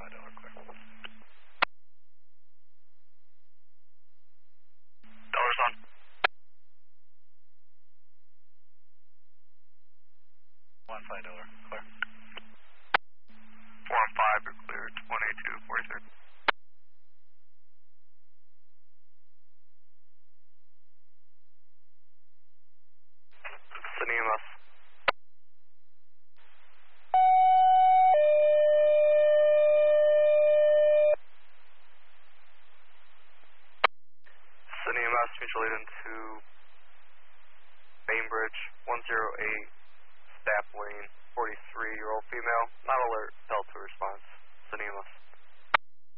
Delaware, clear. Dollar's on. 15 Delaware, clear. 415, you're clear. 2243. Send EMS. Send EMS, mutual aid into Bainbridge, 108, staff lane, 43-year-old female, not alert, Delta response. Send EMS.